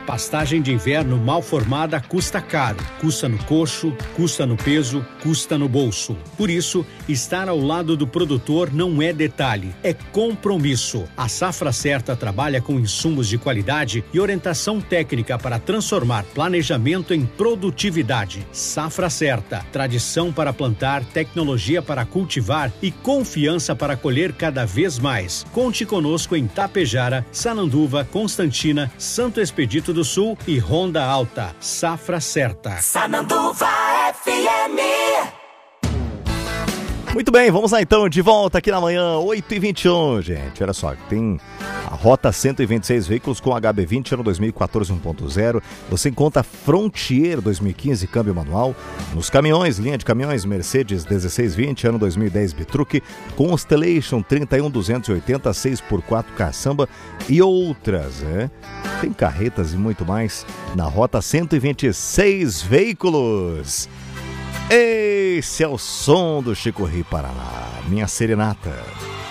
Pastagem de inverno mal formada custa caro. Custa no coxo, custa no peso, custa no bolso. Por isso, estar ao lado do produtor não é detalhe, é compromisso. A Safra Certa trabalha com insumos de qualidade e orientação técnica para transformar planejamento em produtividade. Safra Certa, tradição para plantar, tecnologia para cultivar e confiança para colher cada vez mais. Conte conosco em Tapejara, Sananduva, Constantina, Santo Expedito do Sul e Ronda Alta. Safra Certa. Sananduva FM. Muito bem, vamos lá então, de volta aqui na manhã, 8h21, gente. Olha só, tem a Rota 126 veículos com HB20, ano 2014 1.0. Você encontra Frontier 2015, câmbio manual. Nos caminhões, linha de caminhões, Mercedes 1620, ano 2010 Bitruque, Constellation 31280, 6x4 caçamba e outras, né? Tem carretas e muito mais na Rota 126 veículos. Esse é o som do Chico Rio Paraná, minha serenata.